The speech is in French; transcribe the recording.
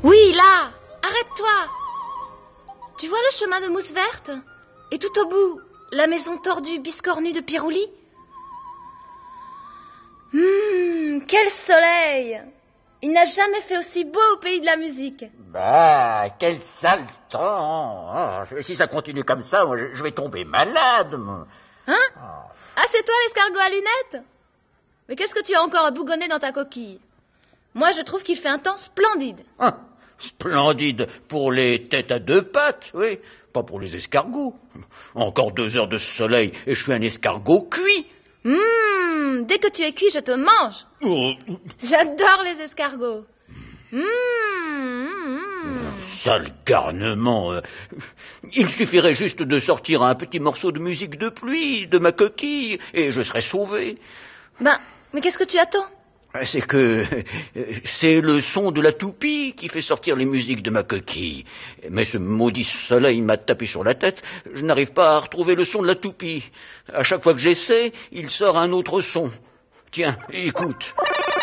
Oui, là. Arrête-toi. Tu vois le chemin de mousse verte? Et tout au bout, la maison tordue biscornue de Pirouli? Quel soleil! Il n'a jamais fait aussi beau au pays de la musique. Bah, quel sale temps. Si ça continue comme ça, moi, je vais tomber malade. Moi. Hein? Ah, c'est toi l'escargot à lunettes? Mais qu'est-ce que tu as encore à bougonner dans ta coquille? Moi, je trouve qu'il fait un temps splendide. Splendide pour les têtes à deux pattes, oui. Pas pour les escargots. Encore 2 heures de soleil et je suis un escargot cuit. Dès que tu es cuit, je te mange. Oh. J'adore les escargots. Sale garnement. Il suffirait juste de sortir un petit morceau de musique de pluie de ma coquille et je serais sauvé. Mais qu'est-ce que tu attends? C'est que c'est le son de la toupie qui fait sortir les musiques de ma coquille. Mais ce maudit soleil m'a tapé sur la tête. Je n'arrive pas à retrouver le son de la toupie. À chaque fois que j'essaie, il sort un autre son. Tiens, écoute.